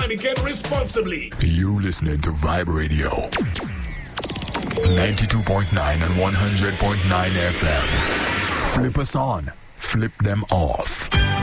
Heineken responsibly. You listening to Vibe Radio 92.9 and 100.9 FM. Flip us on, flip them off.